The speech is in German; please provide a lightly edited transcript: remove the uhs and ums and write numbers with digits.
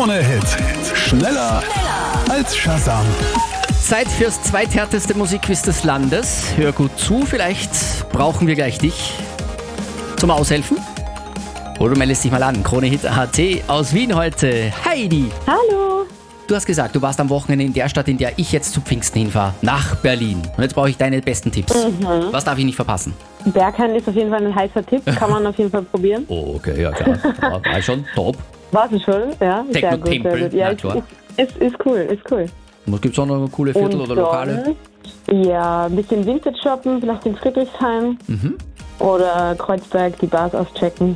Krone-Hit. Schneller als Shazam. Zeit fürs zweithärteste Musikquiz des Landes. Hör gut zu, vielleicht brauchen wir gleich dich zum Aushelfen. Oder du meldest dich mal an. Krone-Hit.at aus Wien heute. Heidi. Hallo. Du hast gesagt, du warst am Wochenende in der Stadt, in der ich jetzt zu Pfingsten hinfahre. Nach Berlin. Und jetzt brauche ich deine besten Tipps. Was darf ich nicht verpassen? Berghain ist auf jeden Fall ein heißer Tipp. Kann man auf jeden Fall probieren. Oh, okay, ja klar. Ja, war schon top. War es schon? Ja, sehr gut. Techno-Tempel, Sehr gut. Ja, na klar. Ist cool. Und gibt es auch noch coole Viertel oder Lokale? Ja, ein bisschen Vintage shoppen, vielleicht in Friedrichshain. Oder Kreuzberg, die Bars auschecken.